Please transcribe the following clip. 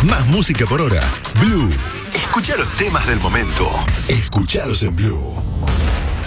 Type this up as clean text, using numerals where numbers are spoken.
Más música por hora. Blue. Escucha los temas del momento. Escuchalos en Blue.